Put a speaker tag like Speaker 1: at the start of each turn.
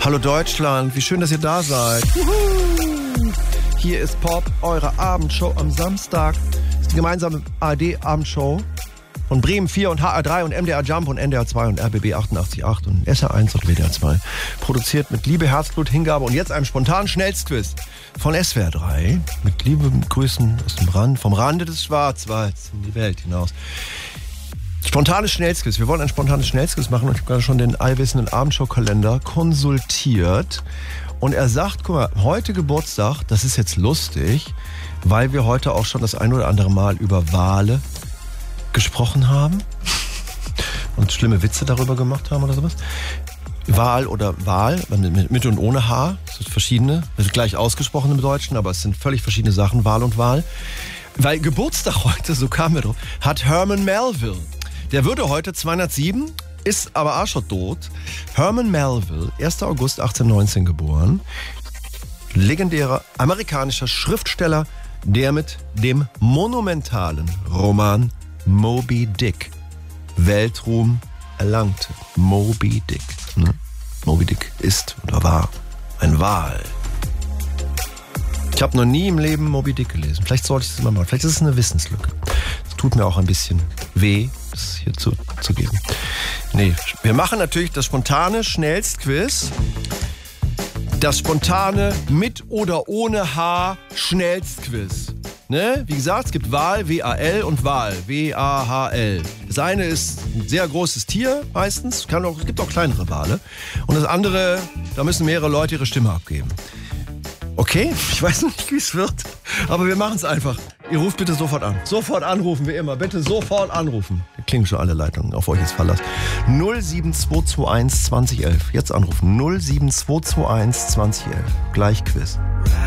Speaker 1: Hallo Deutschland, wie schön, dass ihr da seid. Hier ist Pop, eure Abendshow am Samstag. Das ist die gemeinsame ARD-Abendshow von Bremen 4 und HR3 und MDR Jump und NDR 2 und RBB 88.8 und SR1 und WDR 2. Produziert mit Liebe, Herzblut, Hingabe und jetzt einem spontanen Schnellstquiz von SWR 3. Mit lieben Grüßen aus dem vom Rande des Schwarzwalds in die Welt hinaus. Spontanes Schnellstquiz. Wir wollen ein spontanes Schnellstquiz machen und ich habe gerade schon den allwissenden Abendshow-Kalender konsultiert. Und er sagt, guck mal, heute Geburtstag, das ist jetzt lustig, weil wir heute auch schon das ein oder andere Mal über Wale gesprochen haben und schlimme Witze darüber gemacht haben oder sowas. Wal oder Wal, mit und ohne H, das sind verschiedene, das ist gleich ausgesprochen im Deutschen, aber es sind völlig verschiedene Sachen, Wal und Wal. Weil Geburtstag heute, so kamen wir drauf, hat Herman Melville. Der würde heute 207, ist aber auch schon tot. Herman Melville, 1. August 1819 geboren, legendärer amerikanischer Schriftsteller, der mit dem monumentalen Roman Moby Dick Weltruhm erlangte. Moby Dick. Ne? Moby Dick ist oder war ein Wal. Ich habe noch nie im Leben Moby Dick gelesen. Vielleicht sollte ich es mal machen. Vielleicht ist es eine Wissenslücke. Es tut mir auch ein bisschen weh, das hier zu geben. Nee, wir machen natürlich das spontane Schnellstquiz. Das spontane mit oder ohne H Schnellstquiz. Ne? Wie gesagt, es gibt Wal, W-A-L und Wal, W-A-H-L. Das eine ist ein sehr großes Tier meistens, es gibt auch kleinere Wale. Und das andere, da müssen mehrere Leute ihre Stimme abgeben. Okay, ich weiß noch nicht, wie es wird, aber wir machen es einfach. Ihr ruft bitte sofort an. Sofort anrufen, wie immer. Bitte sofort anrufen. Da klingen schon alle Leitungen. Auf euch ist Verlass. 07221 2011. Jetzt anrufen. 07221 2011. Gleich Quiz.